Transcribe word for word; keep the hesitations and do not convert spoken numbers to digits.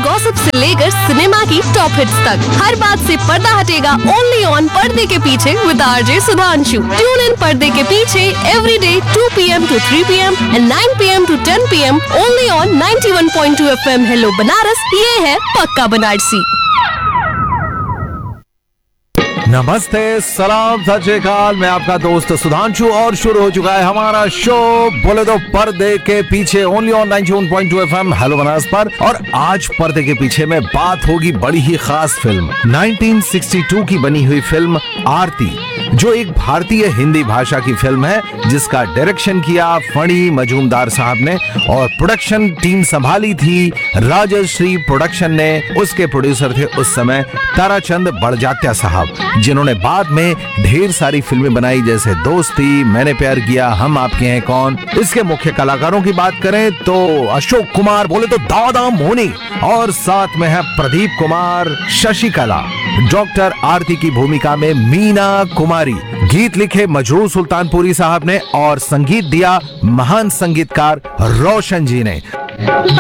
Gossip से लेकर cinema की टॉप हिट्स तक, हर बात से पर्दा हटेगा ओनली ऑन पर्दे के पीछे with RJ Sudhanshu. Tune in पर्दे के पीछे every day to P M to three P M and nine P M to ten P am only on ninety one point two F M. Hello Banaras, ये है पक्का बनारसी। नमस्ते, सलाम, सत श्री अकाल। मैं आपका दोस्त सुधांशु और शुरू हो चुका है हमारा शो बोले तो पर्दे के पीछे only on ninety one point two F M hello Banaras पर। और आज पर्दे के पीछे में बात होगी बड़ी ही खास फिल्म नाइंटीन सिक्सटी टू की बनी हुई फिल्म आरती, जो एक भारतीय हिंदी भाषा की फिल्म है जिसका डायरेक्शन किया फणी मजूमदार साहब ने और प्रोडक्शन टीम संभाली थी राजश्री प्रोडक्शन ने। उसके प्रोड्यूसर थे उस समय ताराचंद बड़जात्या साहब, जिन्होंने बाद में ढेर सारी फिल्में बनाई जैसे दोस्ती, मैंने प्यार किया, हम आपके हैं कौन। इसके मुख्य कलाकारों की बात करें तो अशोक कुमार बोले तो दादा मोनी, और साथ में है प्रदीप कुमार, शशिकला, डॉक्टर आरती की भूमिका में मीना कुमारी। गीत लिखे मजरूर सुल्तानपुरी साहब ने और संगीत दिया महान संगीतकार रोशन जी ने।